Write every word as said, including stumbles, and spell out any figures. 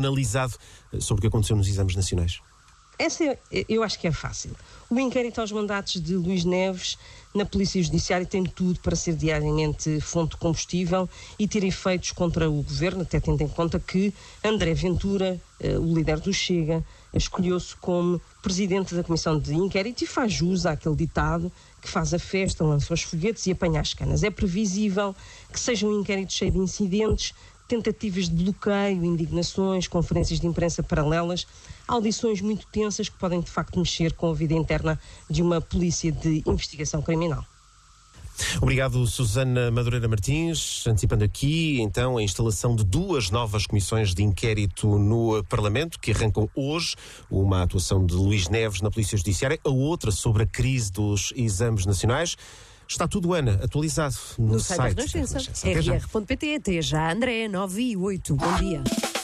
analisado sobre o que aconteceu nos exames nacionais? Essa é, eu acho que é fácil. O inquérito aos mandatos de Luís Neves na Polícia Judiciária tem tudo para ser diariamente fonte de combustível e ter efeitos contra o Governo, até tendo em conta que André Ventura, o líder do Chega, escolheu-se como presidente da Comissão de Inquérito e faz jus àquele ditado que faz a festa, lança os foguetes e apanha as canas. É previsível que seja um inquérito cheio de incidentes, tentativas de bloqueio, indignações, conferências de imprensa paralelas, audições muito tensas que podem de facto mexer com a vida interna de uma polícia de investigação criminal. Obrigado, Susana Madureira Martins, antecipando aqui então a instalação de duas novas comissões de inquérito no Parlamento, que arrancam hoje, uma atuação de Luís Neves na Polícia Judiciária, a outra sobre a crise dos exames nacionais. Está tudo, Ana, atualizado no, no site da Renascença. R R ponto P T. Até já, André, nove e oito. Bom dia.